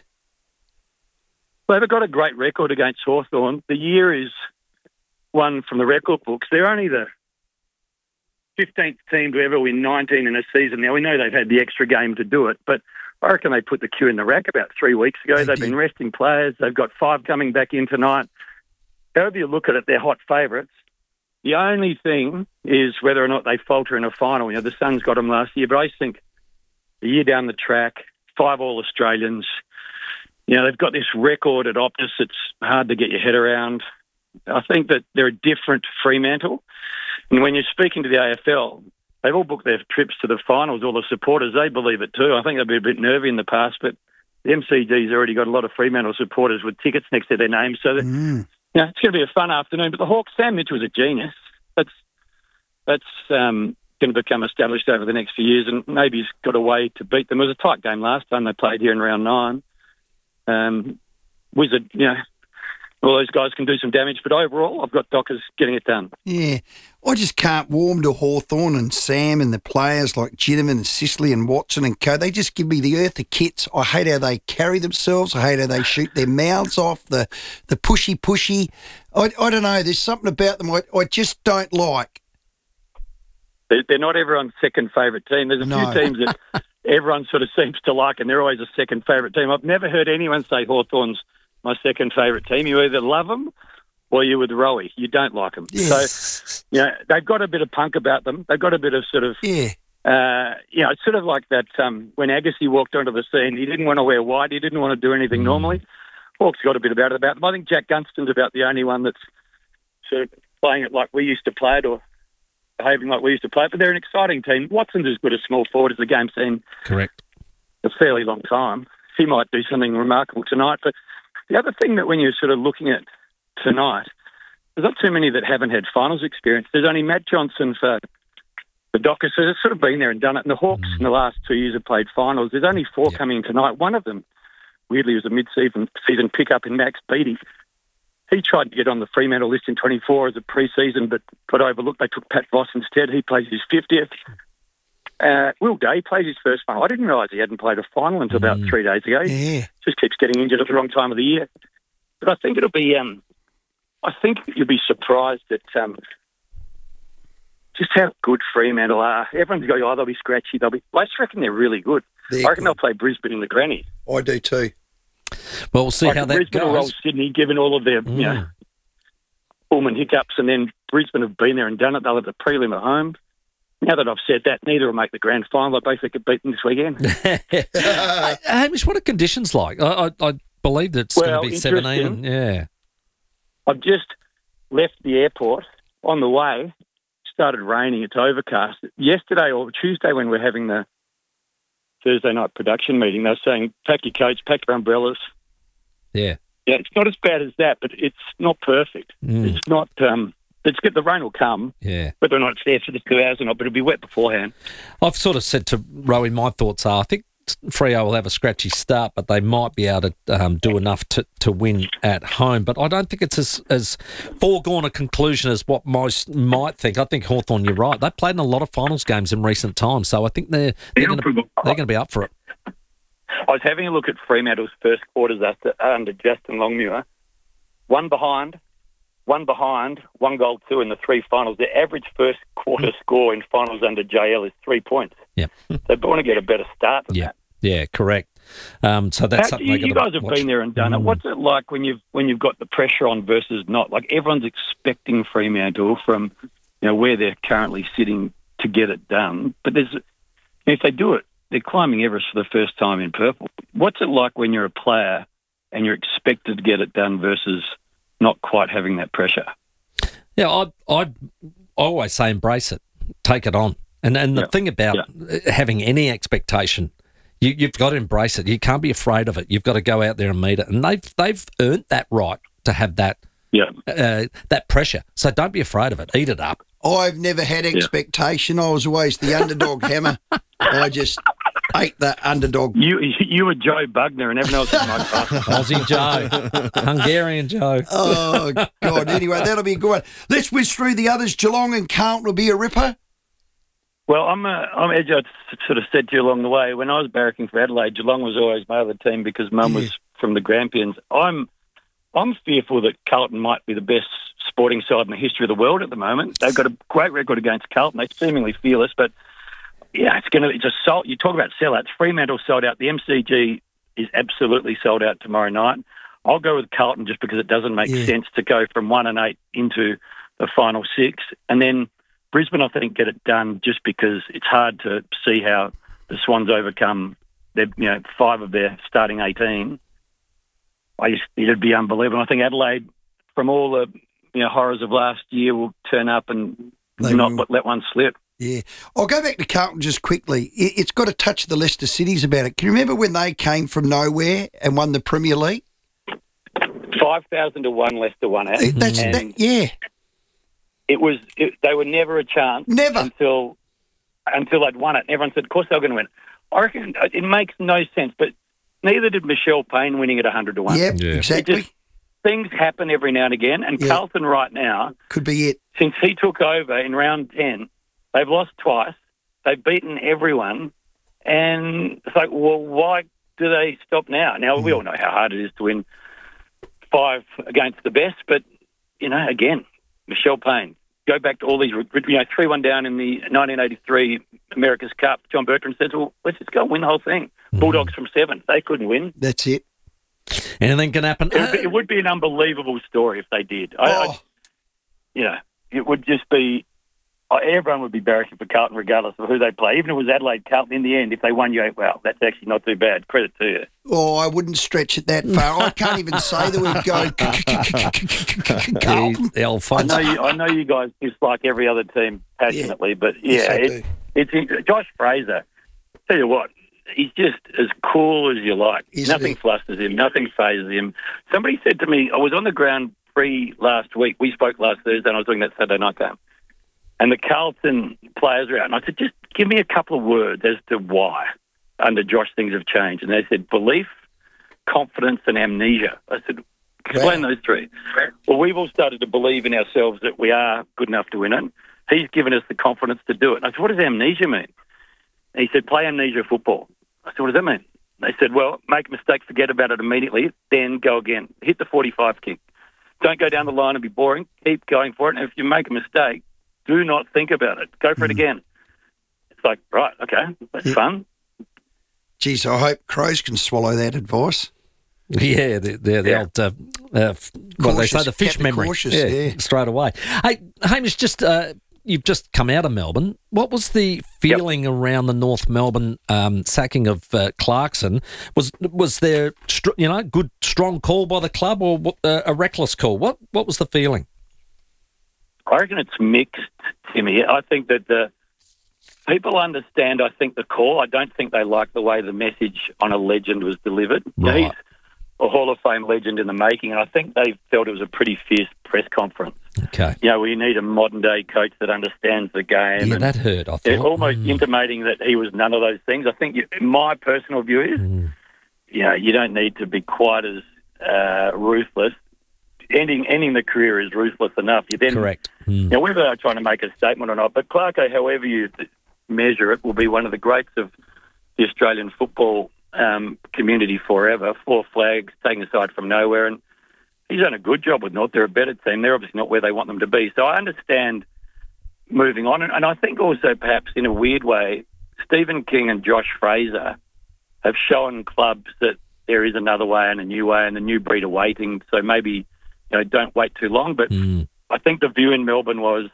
Well, they've got a great record against Hawthorn. The year is one from the record books. They're only the 15th team to ever win 19 in a season. Now, we know they've had the extra game to do it, but I reckon they put the queue in the rack about 3 weeks ago. They've been resting players. They've got 5 coming back in tonight. However you look at it, they're hot favourites. The only thing is whether or not they falter in a final. You know, the Suns got them last year, but I think a year down the track, 5 All-Australians, you know, they've got this record at Optus. It's hard to get your head around. I think that they're a different Fremantle. And when you're speaking to the AFL, they've all booked their trips to the finals, all the supporters. They believe it too. I think they've been a bit nervy in the past, but the MCG's already got a lot of Fremantle supporters with tickets next to their names. So, it's going to be a fun afternoon. But the Hawks, Sam Mitchell's a genius. That's going to become established over the next few years, and maybe he's got a way to beat them. It was a tight game last time they played here in round 9. Wizard, all those guys can do some damage, but overall, I've got Dockers getting it done. Yeah. I just can't warm to Hawthorn and Sam and the players like Ginnivan and Sicily and Watson and co. They just give me the earth of kits. I hate how they carry themselves. I hate how they shoot their mouths off, the pushy. I don't know. There's something about them I just don't like. They're not everyone's second favourite team. There's a few teams that everyone sort of seems to like, and they're always a second favourite team. I've never heard anyone say Hawthorn's my second favourite team. You either love them or you're with Rowie. You don't like them. Yes. So, they've got a bit of punk about them. They've got a bit of sort of, it's sort of like that when Agassi walked onto the scene, he didn't want to wear white. He didn't want to do anything normally. Hawks got a bit about them. I think Jack Gunston's about the only one that's sort of playing it like we used to play it or behaving like we used to play it. But they're an exciting team. Watson's as good a small forward as the game's seen. Correct. A fairly long time. He might do something remarkable tonight. But the other thing that when you're sort of looking at tonight, there's not too many that haven't had finals experience. There's only Matt Johnson for the Dockers, so they've sort of been there and done it. And the Hawks in the last 2 years have played finals. There's only 4 coming in tonight. One of them, weirdly, was a mid-season pickup in Max Beattie. He tried to get on the Fremantle list in 24 as a pre-season, but got overlooked. They took Pat Voss instead. He plays his 50th. Will Day plays his first final. I didn't realise he hadn't played a final until about 3 days ago. Yeah. Just keeps getting injured at the wrong time of the year. But I think it'll be... I think you'll be surprised at just how good Fremantle are. Everyone's going, they'll be scratchy. I just reckon they're really good. I reckon they'll play Brisbane in the granny. I do too. Well, we'll see how that Brisbane will roll Sydney, given all of their Pullman hiccups, and then Brisbane have been there and done it. They'll have the prelim at home. Now that I've said that, neither will make the grand final. They both get beaten this weekend. Hamish, what are conditions like? I believe that it's going to be 17. And, I've just left the airport. On the way, started raining. It's overcast. Yesterday or Tuesday when we're having the Thursday night production meeting, they were saying, pack your coats, pack your umbrellas. Yeah. Yeah, it's not as bad as that, but it's not perfect. It's not... It's good. The rain will come. Yeah. Whether or not it's there for the 2 hours or not, but it'll be wet beforehand. I've sort of said to Rowie, my thoughts are, I think Freo will have a scratchy start, but they might be able to do enough to win at home. But I don't think it's as foregone a conclusion as what most might think. I think Hawthorn, you're right. They've played in a lot of finals games in recent times, so I think they're going to be up for it. I was having a look at Fremantle's first quarters under Justin Longmuir. One behind, 1 goal, 2 in the 3 finals. Their average first quarter score in finals under JL is 3 points. Yeah. They want to get a better start than that. Yeah, correct. So that's something you guys have been there and done it. What's it like when you've got the pressure on versus not? Like everyone's expecting Fremantle from where they're currently sitting to get it done. But if they do it, they're climbing Everest for the first time in purple. What's it like when you're a player and you're expected to get it done versus not quite having that pressure? Yeah, I always say embrace it, take it on. And the thing about having any expectation, you've got to embrace it. You can't be afraid of it. You've got to go out there and meet it. And they've earned that right to have that that pressure. So don't be afraid of it. Eat it up. I've never had expectation. I was always the underdog hammer. I just ate that underdog. You were Joe Bugner and everyone else was Mike Buck. Aussie Joe. Hungarian Joe. Oh, God. Anyway, that'll be a good one. Let's whiz through the others. Geelong and Carlton will be a ripper. Well, I'm Edge. I sort of said to you along the way, when I was barracking for Adelaide, Geelong was always my other team because Mum was from the Grampians. I'm fearful that Carlton might be the best sporting side in the history of the world at the moment. They've got a great record against Carlton. They're seemingly fearless, but it's a sold. You talk about sellouts. Fremantle sold out. The MCG is absolutely sold out tomorrow night. I'll go with Carlton just because it doesn't make sense to go from 1-8 into the final 6, and then Brisbane, I think, get it done just because it's hard to see how the Swans overcome their 5 of their starting 18. It'd be unbelievable. I think Adelaide, from all the horrors of last year, will turn up and not let one slip. Yeah. I'll go back to Carlton just quickly. It's got a touch of the Leicester Cities about it. Can you remember when they came from nowhere and won the Premier League? 5,000 to 1 Leicester won it. Yeah. They were never a chance. Never. Until they'd won it. And everyone said, of course they were going to win. I reckon it makes no sense, but neither did Michelle Payne winning at 100 to 1. Yep, exactly. Things happen every now and again, and Carlton right now... Could be it. Since he took over in round 10, they've lost twice, they've beaten everyone, and it's like, well, why do they stop now? Now, we all know how hard it is to win 5 against the best, but, again, Michelle Payne, go back to all these, 3-1 down in the 1983 America's Cup. John Bertrand says, well, let's just go and win the whole thing. Bulldogs from 7, they couldn't win. That's it. Anything can happen. It would be an unbelievable story if they did. It would just be... everyone would be barracking for Carlton regardless of who they play. Even if it was Adelaide Carlton in the end, if they won, that's actually not too bad. Credit to you. Oh, I wouldn't stretch it that far. I can't even say the word go. Carlton. The old fun. I know you guys dislike every other team passionately, but it's Josh Fraser. Tell you what, he's just as cool as you like. Nothing flusters him. Nothing phases him. Somebody said to me, I was on the ground last week. We spoke last Thursday, and I was doing that Saturday night game. And the Carlton players were out. And I said, just give me a couple of words as to why under Josh things have changed. And they said, belief, confidence and amnesia. I said, explain those 3. Well, we've all started to believe in ourselves that we are good enough to win it. He's given us the confidence to do it. And I said, what does amnesia mean? And he said, play amnesia football. I said, what does that mean? They said, well, make a mistake, forget about it immediately, then go again. Hit the 45 kick. Don't go down the line and be boring. Keep going for it. And if you make a mistake, do not think about it. Go for it again. It's like, right, okay, that's fun. Geez, I hope Crows can swallow that advice. Yeah, the old, they say, the fish memory. Cautious, straight away. Hey, Hamish, you've just come out of Melbourne. What was the feeling around the North Melbourne sacking of Clarkson? Was there, good, strong call by the club or a reckless call? What was the feeling? I reckon it's mixed, Timmy. I think that the people understand, the call. I don't think they like the way the message on a legend was delivered. Right. He's a Hall of Fame legend in the making, and I think they felt it was a pretty fierce press conference. Okay. We need a modern-day coach that understands the game. Yeah, that hurt, I thought. They're almost intimating that he was none of those things. I think my personal view is, you don't need to be quite as ruthless. Ending the career is ruthless enough. You then, correct. Whether they're trying to make a statement or not, but Clarko, however you measure it, will be one of the greats of the Australian football community forever. 4 flags, taking a side from nowhere, and he's done a good job with North. They're a better team. They're obviously not where they want them to be. So I understand moving on, and I think also perhaps in a weird way, Stephen King and Josh Fraser have shown clubs that there is another way and a new way, and the new breed are waiting. So maybe, don't wait too long. But I think the view in Melbourne was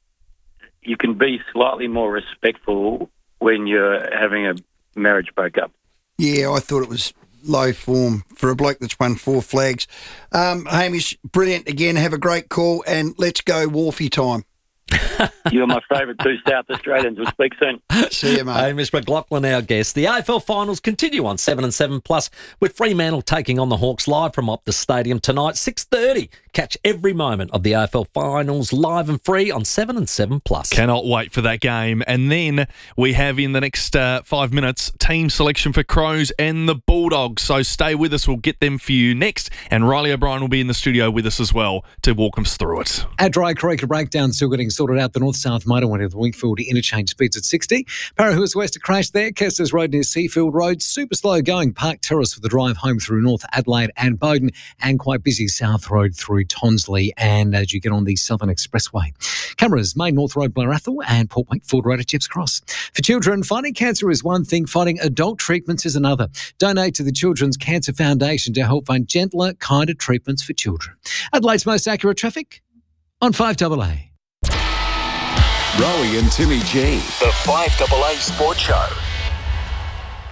you can be slightly more respectful when you're having a marriage breakup. Yeah, I thought it was low form for a bloke that's won 4 flags. Hamish, brilliant again. Have a great call, and let's go Wharfie time. You're my favourite 2 South Australians. We'll speak soon. See you, mate. Hamish McLaughlin, our guest. The AFL finals continue on 7 and 7+, with Fremantle taking on the Hawks live from Optus Stadium tonight, 6:30. Catch every moment of the AFL finals live and free on 7 and 7+. Cannot wait for that game. And then we have in the next 5 minutes team selection for Crows and the Bulldogs. So stay with us. We'll get them for you next. And Riley O'Brien will be in the studio with us as well to walk us through it. At Dry Creek, a breakdown still getting sorted out. The north-south motorway of the Wingfield interchange speeds at 60. Parahua's west a crash there. Kester's Road near Seafield Road. Super slow going. Park Terrace for the drive home through North Adelaide and Bowden. And quite busy South Road through Tonsley and as you get on the Southern Expressway. Cameras, Main North Road, Blair Athol and Port Wakefield Road at Chips Cross. For children, fighting cancer is one thing, fighting adult treatments is another. Donate to the Children's Cancer Foundation to help find gentler, kinder treatments for children. Adelaide's most accurate traffic on 5AA. Rowie and Timmy G, the 5AA Sports Show.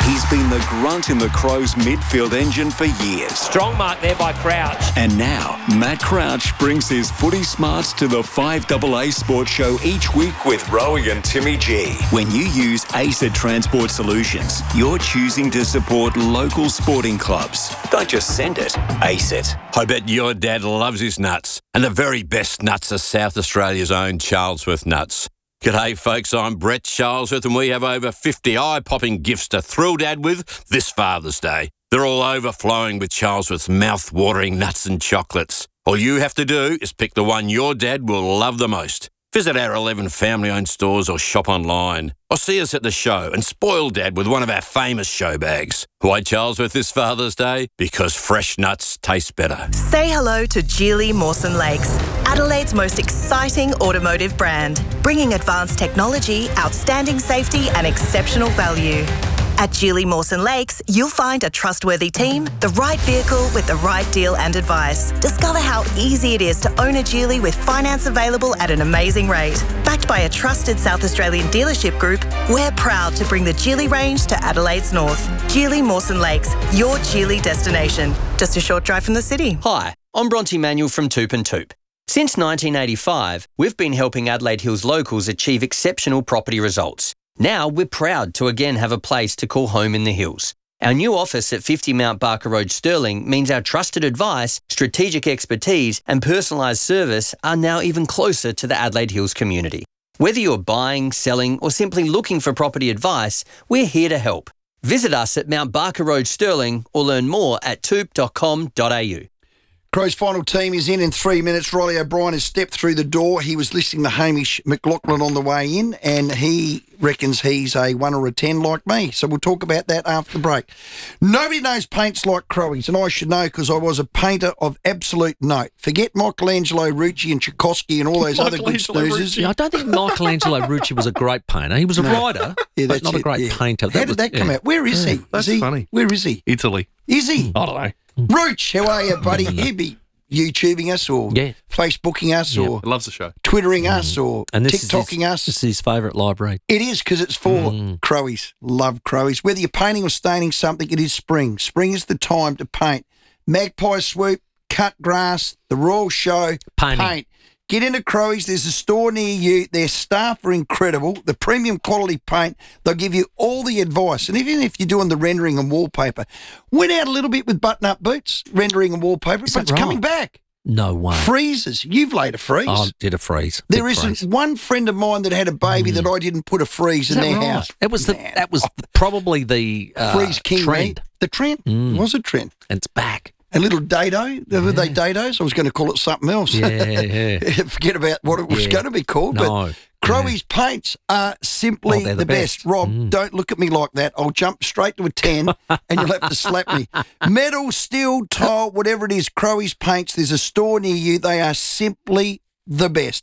He's been the grunt in the Crows midfield engine for years. Strong mark there by Crouch. And now, Matt Crouch brings his footy smarts to the 5AA Sports Show each week with Rowie and Timmy G. When you use ACET Transport Solutions, you're choosing to support local sporting clubs. Don't just send it, ACET. I bet your dad loves his nuts. And the very best nuts are South Australia's own Charlesworth nuts. G'day folks, I'm Brett Charlesworth and we have over 50 eye-popping gifts to thrill Dad with this Father's Day. They're all overflowing with Charlesworth's mouth-watering nuts and chocolates. All you have to do is pick the one your dad will love the most. Visit our 11 family-owned stores or shop online. Or see us at the show and spoil Dad with one of our famous show bags. Why Charlesworth this Father's Day? Because fresh nuts taste better. Say hello to Geely Mawson Lakes, Adelaide's most exciting automotive brand, bringing advanced technology, outstanding safety and exceptional value. At Geely Mawson Lakes, you'll find a trustworthy team, the right vehicle with the right deal and advice. Discover how easy it is to own a Geely with finance available at an amazing rate. Backed by a trusted South Australian dealership group, we're proud to bring the Geely range to Adelaide's north. Geely Mawson Lakes, your Geely destination. Just a short drive from the city. Hi, I'm Bronte Manuel from Toop and Toop. Since 1985, we've been helping Adelaide Hills locals achieve exceptional property results. Now we're proud to again have a place to call home in the hills. Our new office at 50 Mount Barker Road, Stirling, means our trusted advice, strategic expertise and personalised service are now even closer to the Adelaide Hills community. Whether you're buying, selling or simply looking for property advice, we're here to help. Visit us at Mount Barker Road, Stirling or learn more at toop.com.au. Crows' final team is in 3 minutes. Riley O'Brien has stepped through the door. He was listening to Hamish McLaughlin on the way in, and he reckons he's a 1 or a 10 like me. So we'll talk about that after the break. Nobody knows paints like Crowies, and I should know because I was a painter of absolute note. Forget Michelangelo Rucci and Tchaikovsky and all those other good snoozers. Yeah, I don't think Michelangelo Rucci was a great painter. He was a writer, but not a great painter. How did that come out? Where is he? That's funny. Where is he? Italy. Is he? I don't know. Rooch, how are you, buddy? He'd be YouTubing us or Facebooking us or loves the show, Twittering us or TikToking us. This is his favourite library. It is because it's for Crowies. Love Crowies. Whether you're painting or staining something, it is spring. Spring is the time to paint. Magpie Swoop, cut grass, the Royal Show, paint. Get into Crowies. There's a store near you. Their staff are incredible. The premium quality paint. They'll give you all the advice. And even if you're doing the rendering and wallpaper, went out a little bit with button-up boots, rendering and wallpaper, but it's coming back. No way. Freezers. You've laid a freeze. I did a freeze. There isn't one friend of mine that had a baby that I didn't put a freeze in their house. It was that was probably the freeze king trend. The trend. It was a trend. And it's back. A little dado. Were they dados? I was going to call it something else. Yeah. Forget about what it was going to be called. No. But Crowies paints are simply the best. Rob, don't look at me like that. I'll jump straight to a 10 and you'll have to slap me. Metal, steel, tile, whatever it is, Crowies paints. There's a store near you. They are simply the best.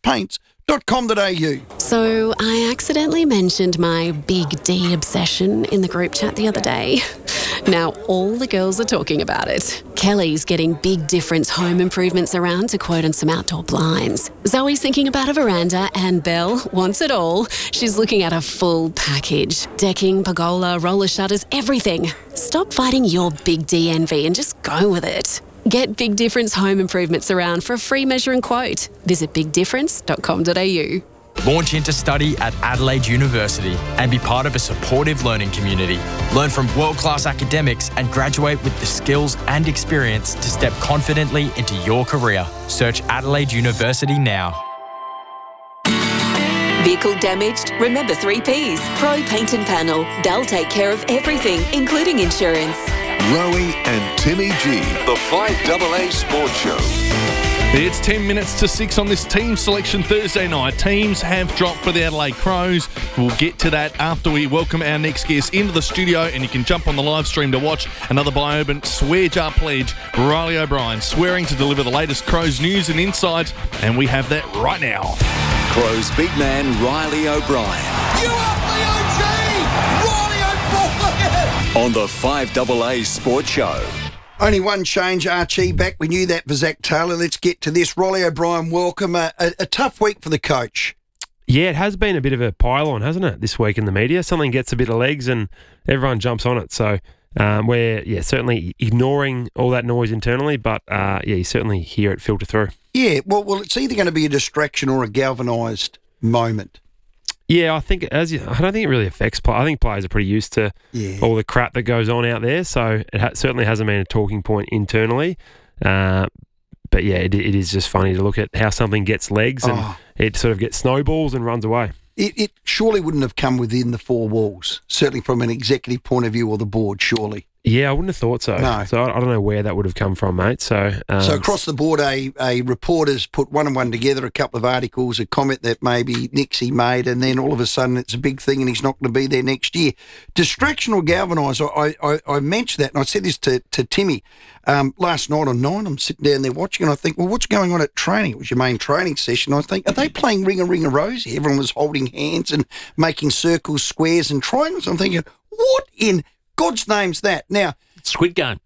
CrowiesPaints.com.au. So I accidentally mentioned my Big D obsession in the group chat the other day. Now all the girls are talking about it. Kelly's getting Big Difference home improvements around to quote on some outdoor blinds. Zoe's thinking about a veranda and Belle wants it all. She's looking at a full package. Decking, pergola, roller shutters, everything. Stop fighting your Big D envy and just go with it. Get Big Difference home improvements around for a free measure and quote. Visit bigdifference.com.au. Launch into study at Adelaide University and be part of a supportive learning community. Learn from world-class academics and graduate with the skills and experience to step confidently into your career. Search Adelaide University now. Vehicle damaged? Remember 3 Ps. Pro Paint and Panel. They'll take care of everything, including insurance. Rowie and Timmy G, the 5AA Sports Show. It's 10 minutes to 6 on this team selection Thursday night. Teams have dropped for the Adelaide Crows. We'll get to that after we welcome our next guest into the studio, and you can jump on the live stream to watch another Bioban Swear Jar pledge. Riley O'Brien swearing to deliver the latest Crows news and insight, and we have that right now. Crows big man Riley O'Brien. You up the OG! Riley O'Brien! On the 5AA Sports Show. Only one change, Archie. Back. We knew that for Zach Taylor. Let's get to this. Riley O'Brien, welcome. A tough week for the coach. Yeah, it has been a bit of a pile-on, hasn't it, this week in the media? Something gets a bit of legs and everyone jumps on it. So we're certainly ignoring all that noise internally, but you certainly hear it filter through. Yeah, well, it's either going to be a distraction or a galvanised moment. Yeah, I think I don't think it really affects players. I think players are pretty used to all the crap that goes on out there, so it certainly hasn't been a talking point internally. But yeah, it is just funny to look at how something gets legs and it sort of gets snowballs and runs away. It surely wouldn't have come within the four walls, certainly from an executive point of view or the board, surely. Yeah, I wouldn't have thought so. No. So I don't know where that would have come from, mate. So across the board, a reporter's put one and one together, a couple of articles, a comment that maybe Nixie made, and then all of a sudden it's a big thing and he's not going to be there next year. Distraction or galvanise, I mentioned that, and I said this to Timmy last night on 9. I'm sitting down there watching and I think, well, what's going on at training? It was your main training session. I think, are they playing Ring a Rosie? Everyone was holding hands and making circles, squares and triangles. I'm thinking, what in God's name's that? Now, Squid Game.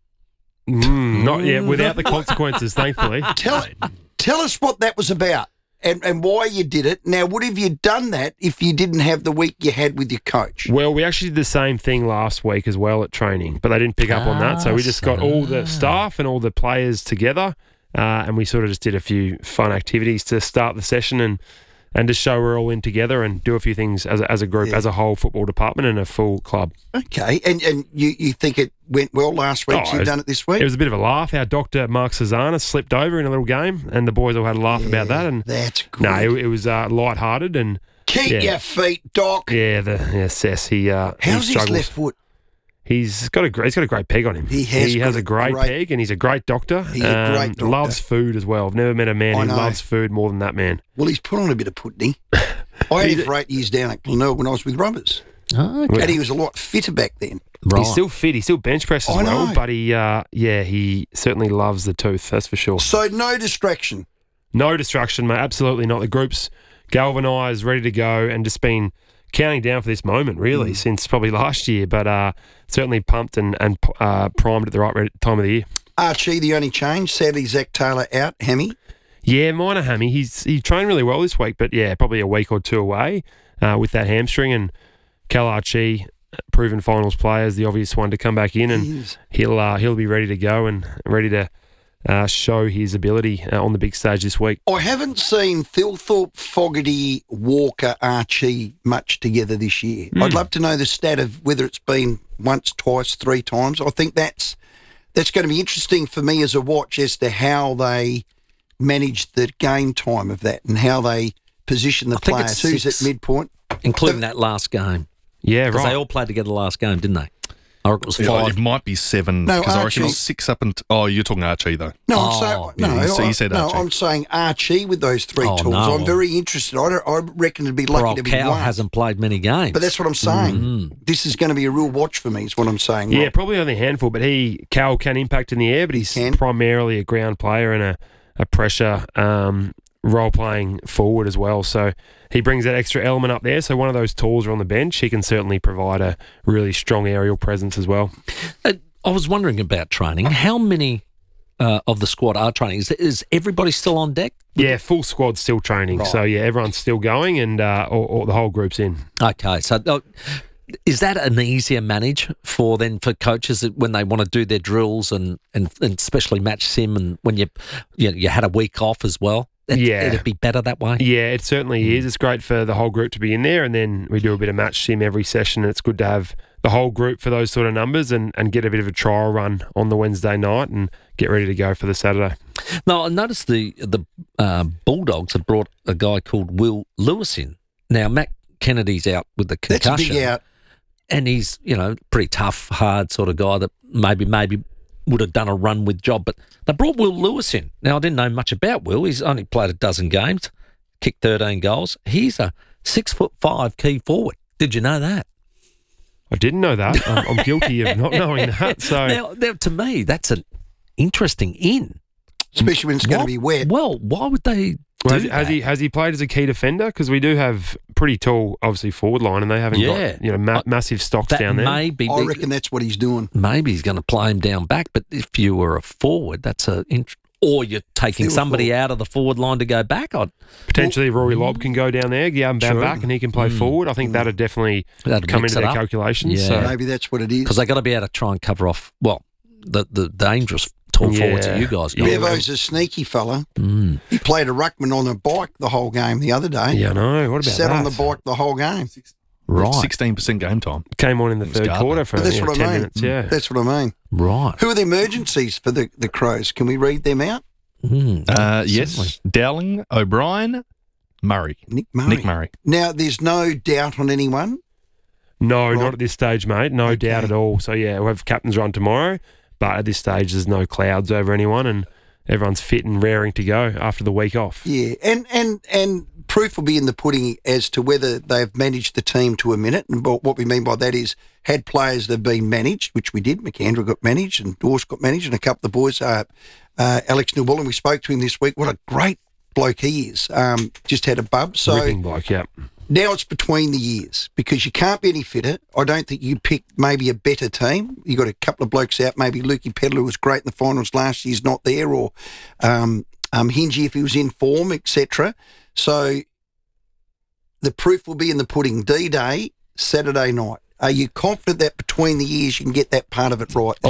Not yet, without the consequences, thankfully. Tell us what that was about and why you did it. Now, would have you done that if you didn't have the week you had with your coach? Well, we actually did the same thing last week as well at training, but they didn't pick up on that. So we just got all the staff and all the players together, and we sort of just did a few fun activities to start the session and to show we're all in together and do a few things as a group, as a whole football department and a full club. Okay, and you think it went well last week, so you've done it this week? It was a bit of a laugh. Our doctor, Mark Cesana, slipped over in a little game and the boys all had a laugh about that. And that's good. No, it was lighthearted and... Keep your feet, Doc. Yeah, Cess, he How's struggles. his left foot? He's got a great peg on him. He has a great peg and he's a great doctor. He's a great doctor. Loves food as well. I've never met a man who loves food more than that man. Well, he's put on a bit of pudding. I had him for 8 years down at Glenelg when I was with Rubbers. Oh, okay. And he was a lot fitter back then. Right. He's still fit. He still bench presses well, but he certainly loves the tooth, that's for sure. So no distraction? No distraction, mate. Absolutely not. The group's galvanised, ready to go, and just been counting down for this moment, really, since probably last year, but certainly pumped and primed at the right time of the year. Archie, the only change. Sadly, Zach Taylor out. Hammy? Yeah, minor hammy. He trained really well this week, but yeah, probably a week or two away with that hamstring. And Cal Archie, proven finals player, is the obvious one to come back in, and he'll be ready to go and ready to show his ability on the big stage this week. I haven't seen Thilthorpe, Fogarty, Walker, Archie much together this year. I'd love to know the stat of whether it's been once, twice, 3 times. I think that's going to be interesting for me as a watch as to how they manage the game time of that and how they position the players. Who's at midpoint? Including that last game. Yeah, right. Because they all played together last game, didn't they? I reckon it was 5. It might be 7. No, because I reckon Archie. it was 6 up and... Oh, you're talking Archie, though. No, you said Archie. I'm saying Archie with those 3 tools. no. I'm very interested. I reckon it'd be lucky to be Cal one. hasn't played many games. But that's what I'm saying. This is going to be a real watch for me, is what I'm saying. Yeah, probably only a handful, but Cal can impact in the air, but he's primarily a ground player and a pressure role-playing forward as well. So he brings that extra element up there. So one of those tools are on the bench. He can certainly provide a really strong aerial presence as well. I was wondering about training. How many of the squad are training? Is everybody still on deck? Yeah, full squad's still training. Right. So, yeah, everyone's still going and or the whole group's in. Okay, so... Is that an easier manage for coaches when they want to do their drills and especially match sim and when you had a week off as well? It'd be better that way? Yeah, it certainly is. It's great for the whole group to be in there, and then we do a bit of match sim every session, and it's good to have the whole group for those sort of numbers and get a bit of a trial run on the Wednesday night and get ready to go for the Saturday. Now, I noticed the Bulldogs have brought a guy called Will Lewis in. Now, Matt Kennedy's out with the concussion. That's a big out. And he's, pretty tough, hard sort of guy that maybe would have done a run with job. But they brought Will Lewis in. Now, I didn't know much about Will. He's only played a dozen games, kicked 13 goals. He's a 6'5" key forward. Did you know that? I didn't know that. I'm guilty of not knowing that. So now, to me, that's an interesting in. Especially when it's going to be wet. Well, why would they do that? Has he played as a key defender? Because we do have pretty tall, obviously, forward line, and they haven't got massive stocks down there. I reckon that's what he's doing. Maybe he's going to play him down back, but if you were a forward, that's or you're taking somebody out of the forward line to go back. Potentially Rory Lobb can go down there, bound back, and he can play forward. I think that'd definitely come into their calculations. Yeah. So. Maybe that's what it is. Because they got to be able to try and cover off, the dangerous tall forwards that you guys got. Bevo's a sneaky fella. He played a ruckman on a bike the whole game the other day. Yeah, I know. What about Sat that? on the bike the whole game. Right. 16% game time. Came on in the third quarter for 10 minutes. Yeah. That's what I mean. Right. Who are the emergencies for the Crows? Can we read them out? Yes. Dowling, O'Brien, Murray. Nick Murray. Now, there's no doubt on anyone? No, not at this stage, mate. No doubt at all. So, we'll have captain's run tomorrow, but at this stage there's no clouds over anyone and everyone's fit and raring to go after the week off. Yeah, and proof will be in the pudding as to whether they've managed the team to a minute. And what we mean by that is had players that have been managed, which we did. McAndrew got managed and Dorse got managed and a couple of the boys, Alex Newbullen, we spoke to him this week. What a great bloke he is. Just had a bub. So ripping bloke, yeah. Now it's between the years because you can't be any fitter. I don't think you pick maybe a better team. You got a couple of blokes out. Maybe Lukey Pedler, who was great in the finals last year, is not there, or Hingy if he was in form, etc. So the proof will be in the pudding. D-Day, Saturday night. Are you confident that between the years you can get that part of it right?